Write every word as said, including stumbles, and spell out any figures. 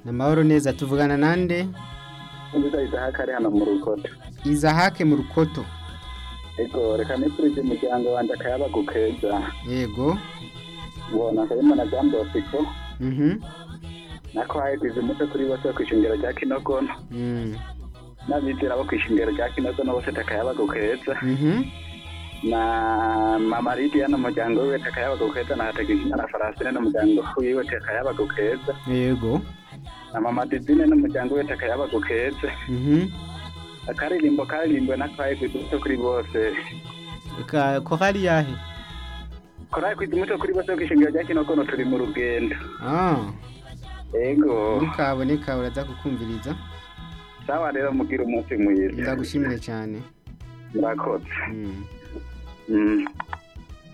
Namahoro neza tuvugana nande? Nziza Isahaka ari hano mu Rukoto. Izahake mu Rukoto. Ego reka nipfurije umuryango wanje akayabagu keza. Yego. Bona harimo na Jambo Siko. Mhm. Nako hayegwize umuco kuri bose kwishingiro rya Kinogono. Mm. N'abizera bo kwishingiro rya Kinogono bose takayabagu keza. Mhm. Na Mama Lydia n'umuryango wiwe takayabagu keza na Hategekimana na Farasine n'umuryango wiwe takayabagu keza. Yego. Na Mama Didine n'umuryango wiwe takayabagu keza. Mhm. Akaririmbo karirimbo nako hayegwize umuco kuri bose. Ka kohari yahe? Korai kwiza umuco kuri bose kwishingiro rya Kinogono turi mu rugendo. Ah. Ego. Ukaboneka uraza kukumviriza. Sawa rero mugira umunsi mwiza. Ndagushimire cyane. Murakoze. Mm. Mm.